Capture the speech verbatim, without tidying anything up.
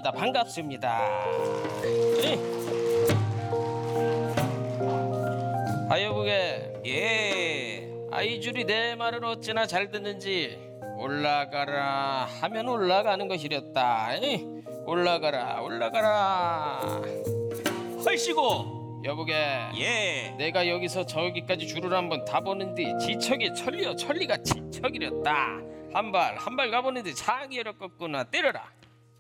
반갑다 반갑습니다. 예. 아 여보게 예. 아 이 줄이 내 말을 어찌나 잘 듣는지 올라가라 하면 올라가는 것이렸다. 예. 올라가라 올라가라. 헐시고. 여보게 예. 내가 여기서 저기까지 줄을 한번 다 보는데 지척이 천리여 천리가 지척이렸다. 한 발 한 발 가보는데 장이 어렵겠구나. 때려라.